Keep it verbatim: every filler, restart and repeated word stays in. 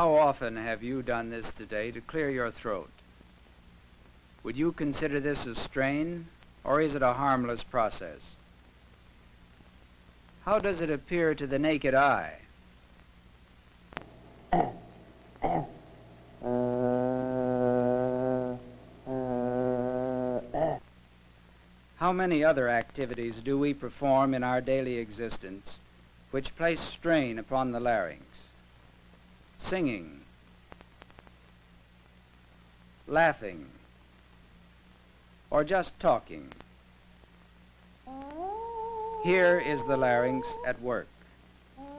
How often have you done this today to clear your throat? Would you consider this a strain, or is it a harmless process? How does it appear to the naked eye? How many other activities do we perform in our daily existence which place strain upon the larynx? Singing, laughing, or just talking. Here is the larynx at work.